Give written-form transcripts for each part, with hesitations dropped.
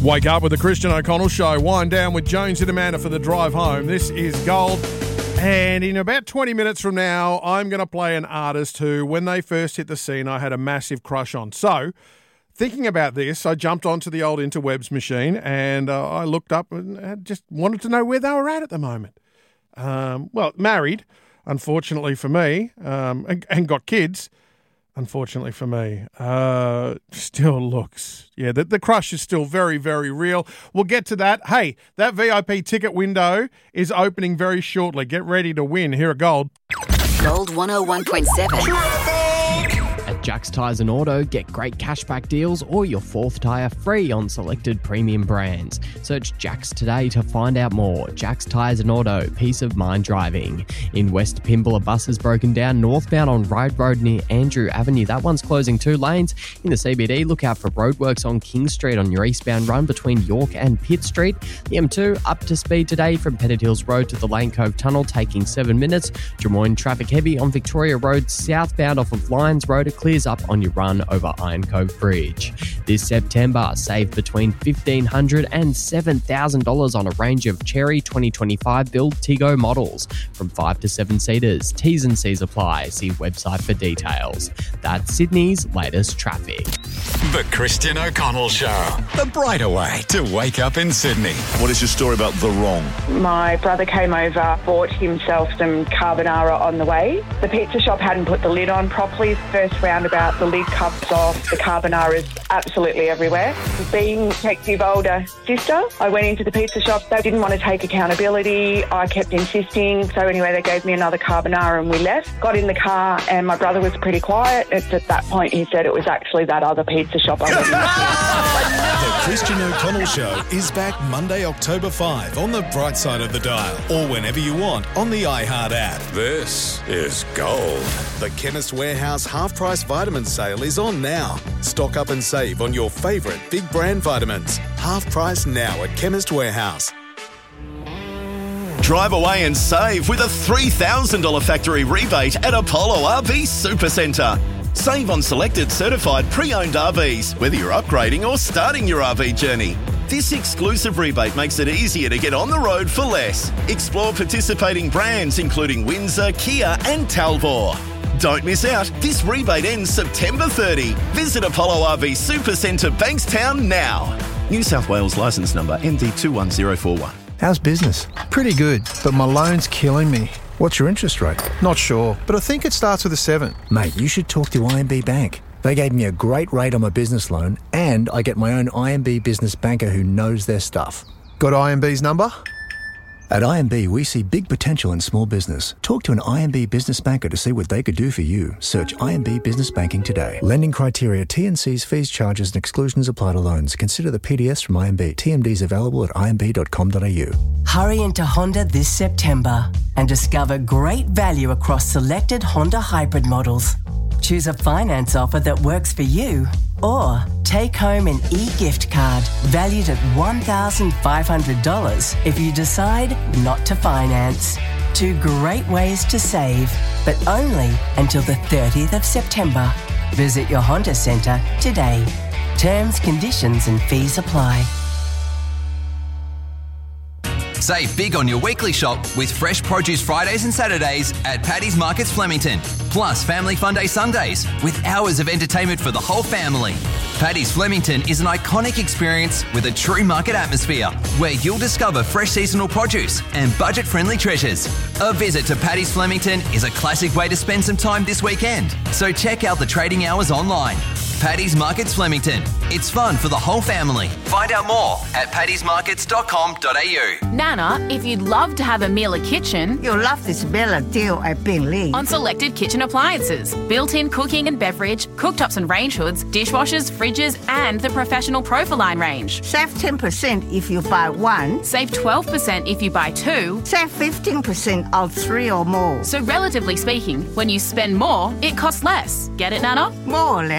Wake up with the Christian O'Connell Show. Wind down with Jones and Amanda for the drive home. This is Gold. And in about 20 minutes from now, I'm going to play an artist who, when they first hit the scene, I had a massive crush on. So, thinking about this, I jumped onto the old interwebs machine and I looked up and just wanted to know where they were at the moment. Married, unfortunately for me, and got kids. Unfortunately for me, still looks, the crush is still very, very real. We'll get to that. Hey, that VIP ticket window is opening very shortly. Get ready to win. Here at Gold. Gold 101.7. At Jack's Tyres and Auto, get great cashback deals or your fourth tyre free on selected premium brands. Search Jack's today to find out more. Jack's Tyres and Auto, peace of mind driving. In West Pymble, a bus has broken down northbound on Ryde Road near Andrew Avenue. That one's closing 2 lanes. In the CBD, look out for roadworks on King Street on your eastbound run between York and Pitt Street. The M2 up to speed today from Pettit Hills Road to the Lane Cove Tunnel, taking 7 minutes. Drummoyne traffic heavy on Victoria Road southbound off of Lyons Road. It clears up on your run over Iron Cove Bridge. This September, save between $1,500 and $7,000 on a range of Cherry 2025 build Tiggo models from 5 to 7 seaters. T's and C's apply. See website for details. That's Sydney's latest traffic. The Christian O'Connell Show. The brighter way to wake up in Sydney. What is your story about the wrong? My brother came over, bought himself some carbonara on the way. The pizza shop hadn't put the lid on properly. First roundabout, the lid comes off. The carbonara is absolutely everywhere. Being protective older sister, I went into the pizza shop. They didn't want to take accountability. I kept insisting. So anyway, they gave me another carbonara and we left. Got in the car and my brother was pretty quiet. It's at that point he said it was actually that other pizza shop I went into. The Christian O'Connell Show is back Monday, October 5 on the bright side of the dial or whenever you want on the iHeart app. This is Gold. The Chemist Warehouse half-price vitamin sale is on now. Stock up and save on your favourite big brand vitamins. Half price now at Chemist Warehouse. Drive away and save with a $3,000 factory rebate at Apollo RV Supercentre. Save on selected certified pre-owned RVs, whether you're upgrading or starting your RV journey. This exclusive rebate makes it easier to get on the road for less. Explore participating brands including Windsor, Kia and Talbot. Don't miss out. This rebate ends September 30. Visit Apollo RV Supercentre Bankstown now. New South Wales licence number MD21041. How's business? Pretty good, but my loan's killing me. What's your interest rate? Not sure, but I think it starts with a 7. Mate, you should talk to IMB Bank. They gave me a great rate on my business loan and I get my own IMB business banker who knows their stuff. Got IMB's number? At IMB, we see big potential in small business. Talk to an IMB business banker to see what they could do for you. Search IMB Business Banking today. Lending criteria, T&Cs, fees, charges and exclusions apply to loans. Consider the PDS from IMB. TMDs available at imb.com.au. Hurry into Honda this September and discover great value across selected Honda hybrid models. Choose a finance offer that works for you or take home an e-gift card valued at $1,500 if you decide not to finance. 2 great ways to save, but only until the 30th of September. Visit your Honda Centre today. Terms, conditions and fees apply. Save big on your weekly shop with fresh produce Fridays and Saturdays at Paddy's Markets Flemington. Plus Family Fun Day Sundays with hours of entertainment for the whole family. Paddy's Flemington is an iconic experience with a true market atmosphere where you'll discover fresh seasonal produce and budget-friendly treasures. A visit to Paddy's Flemington is a classic way to spend some time this weekend. So check out the trading hours online. Paddy's Markets Flemington. It's fun for the whole family. Find out more at paddysmarkets.com.au. Nana, if you'd love to have a Miele kitchen, you'll love this Bella deal at Bingli. On selected kitchen appliances, built-in cooking and beverage, cooktops and range hoods, dishwashers, fridges and the professional Profiline range. Save 10% if you buy 1. Save 12% if you buy 2. Save 15% on 3 or more. So relatively speaking, when you spend more, it costs less. Get it, Nana? More or less. Save up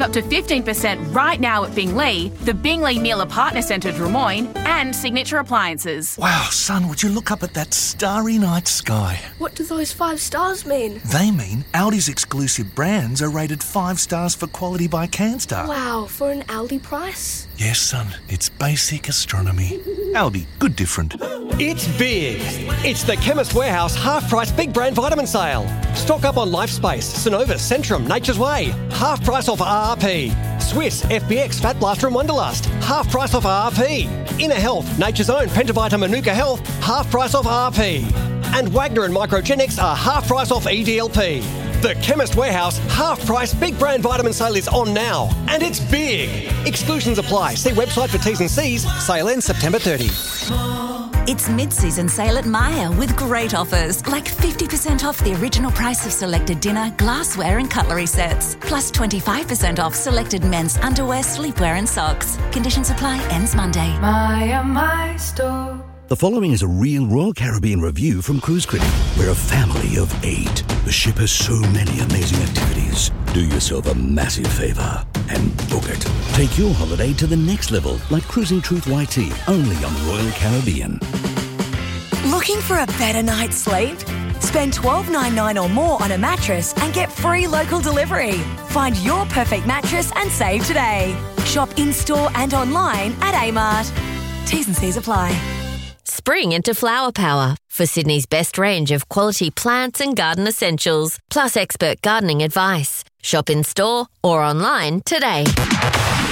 up to 15% right now at Bingley, the Bingley Mealer Partner Centre Drummoyne, and Signature Appliances. Wow, son, would you look up at that starry night sky? What do those 5 stars mean? They mean Aldi's exclusive brands are rated 5 stars for quality by Canstar. Wow, for an Aldi price? Yes, son, it's basic astronomy. Aldi, good different. It's big. It's the Chemist Warehouse half-price big brand vitamin sale. Stock up on LifeSpace, Synovus, Centrum, Nature's Way. Half price off RRP. Swiss, FBX, Fat Blaster and Wonderlust. Half price off RRP. Inner Health, Nature's Own, Pentavita Manuka Health. Half price off RRP. And Wagner and Microgenics are half price off EDLP. The Chemist Warehouse half-price big brand vitamin sale is on now, and it's big. Exclusions apply. See website for T's and C's. Sale ends September 30. It's mid-season sale at Myer with great offers, like 50% off the original price of selected dinner, glassware and cutlery sets, plus 25% off selected men's underwear, sleepwear and socks. Conditions apply. Ends Monday. Myer, my store. The following is a real Royal Caribbean review from Cruise Critic. We're a family of 8. The ship has so many amazing activities. Do yourself a massive favour and book it. Take your holiday to the next level, like Cruising Truth YT, only on Royal Caribbean. Looking for a better night's sleep? Spend $12.99 or more on a mattress and get free local delivery. Find your perfect mattress and save today. Shop in-store and online at Amart. T's and C's apply. Spring into Flower Power for Sydney's best range of quality plants and garden essentials, plus expert gardening advice. Shop in store or online today.